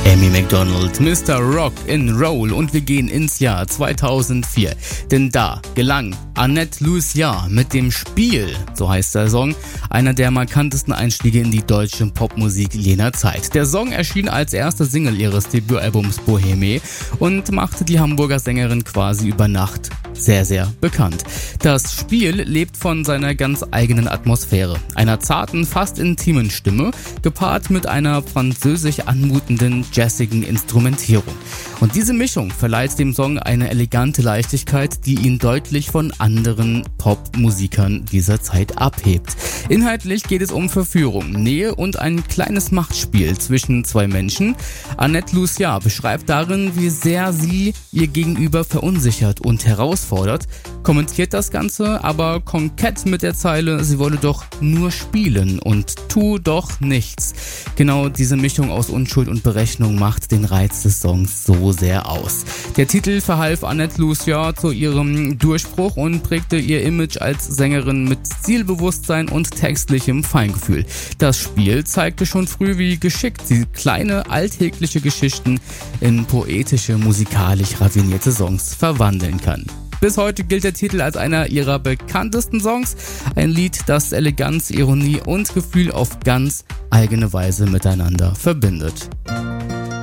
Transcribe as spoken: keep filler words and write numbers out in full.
Amy Macdonald, Mister Rock in Roll, und wir gehen ins Jahr zweitausendvier. Denn da gelang Annette Lucian mit dem Spiel, so heißt der Song, einer der markantesten Einstiege in die deutsche Popmusik jener Zeit. Der Song erschien als erste Single ihres Debütalbums Boheme und machte die Hamburger Sängerin quasi über Nacht sehr, sehr bekannt. Das Spiel lebt von seiner ganz eigenen Atmosphäre, einer zarten, fast intimen Stimme, gepaart mit einer französisch anmutenden, jazzigen Instrumentierung. Und diese Mischung verleiht dem Song eine elegante Leichtigkeit, die ihn deutlich von anderen Popmusikern dieser Zeit abhebt. Inhaltlich geht es um Verführung, Nähe und ein kleines Machtspiel zwischen zwei Menschen. Annette Lucian beschreibt darin, wie sehr sie ihr Gegenüber verunsichert und herausfordert, kommentiert das Ganze aber kokett mit der Zeile, sie wolle doch nur spielen und tu doch nichts. Genau diese Mischung aus Unschuld und Berechnung macht den Reiz des Songs so sehr aus. Der Titel verhalf Annette Lucian zu ihrem Durchbruch und prägte ihr Image als Sängerin mit Stilbewusstsein und textlichem Feingefühl. Das Spiel zeigte schon früh, wie geschickt sie kleine, alltägliche Geschichten in poetische, musikalisch raffinierte Songs verwandeln kann. Bis heute gilt der Titel als einer ihrer bekanntesten Songs. Ein Lied, das Eleganz, Ironie und Gefühl auf ganz eigene Weise miteinander verbindet.